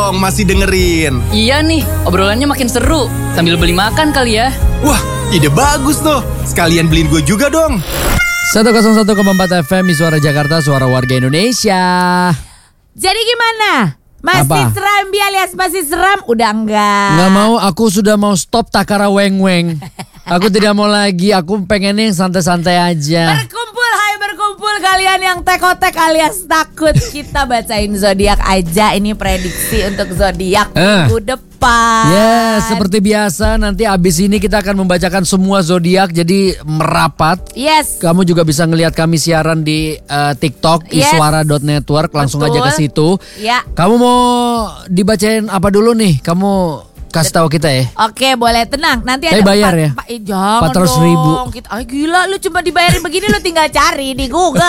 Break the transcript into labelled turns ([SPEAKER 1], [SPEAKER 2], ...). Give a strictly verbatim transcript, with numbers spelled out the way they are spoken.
[SPEAKER 1] dong, masih dengerin.
[SPEAKER 2] Iya nih, obrolannya makin seru. Sambil beli makan kali ya.
[SPEAKER 1] Wah, ide bagus tuh. Sekalian beliin gue juga dong.
[SPEAKER 3] seratus satu koma empat F M Suara Jakarta, suara warga Indonesia.
[SPEAKER 4] Jadi gimana? Masih
[SPEAKER 3] Apa?
[SPEAKER 4] seram alias masih seram? Udah enggak?
[SPEAKER 3] Nggak mau, aku sudah mau stop takara weng-weng. Aku tidak mau lagi, aku pengennya yang santai-santai aja.
[SPEAKER 4] Berkumpul, hai berkumpul kalian yang tekotek alias takut. Kita bacain zodiak aja. Ini prediksi untuk zodiak
[SPEAKER 3] Eh.
[SPEAKER 4] minggu depan.
[SPEAKER 3] Ya, seperti biasa nanti abis ini kita akan membacakan semua zodiak jadi merapat.
[SPEAKER 4] Yes.
[SPEAKER 3] Kamu juga bisa ngelihat kami siaran di uh, TikTok
[SPEAKER 4] Yes.
[SPEAKER 3] iswara dot network, langsung
[SPEAKER 4] Betul.
[SPEAKER 3] aja ke situ.
[SPEAKER 4] Ya.
[SPEAKER 3] Kamu mau dibacain apa dulu nih? Kamu kasih tahu kita ya.
[SPEAKER 4] Oke, boleh tenang. Nanti
[SPEAKER 3] Tapi
[SPEAKER 4] ada
[SPEAKER 3] bayar
[SPEAKER 4] empat-
[SPEAKER 3] ya?
[SPEAKER 4] empat- eh, jangan
[SPEAKER 3] empat ratus ribu.
[SPEAKER 4] dong. Kita, ay, gila lu cuma dibayarin begini lu tinggal cari di Google.